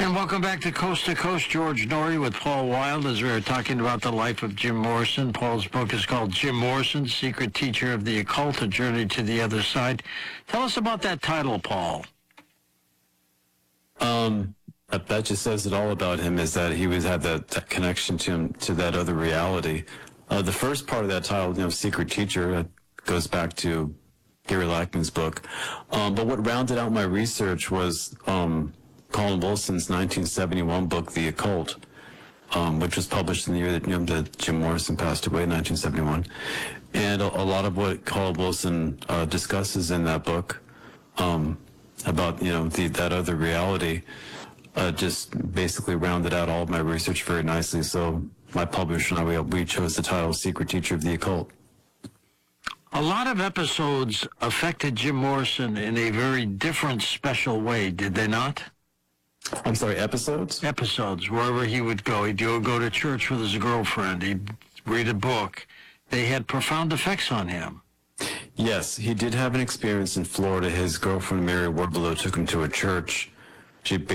And welcome back to Coast, George Norrie with Paul Wild as we are talking about the life of Jim Morrison. Paul's book is called Jim Morrison, Secret Teacher of the Occult, A Journey to the Other Side. Tell us about that title, Paul. That just says it all about him, is that he had that connection to that other reality. The first part of that title, Secret Teacher, goes back to Gary Lackman's book. But what rounded out my research was Colin Wilson's 1971 book, The Occult, which was published in the year that Jim Morrison passed away in 1971. And a lot of what Colin Wilson discusses in that book about that other reality just basically rounded out all of my research very nicely. So my publisher and I, we chose the title Secret Teacher of the Occult. A lot of episodes affected Jim Morrison in a very different, special way, did they not? I'm sorry, episodes? Episodes, wherever he would go. He'd go to church with his girlfriend. He'd read a book. They had profound effects on him. Yes, he did have an experience in Florida. His girlfriend, Mary Warbelow, took him to a church. She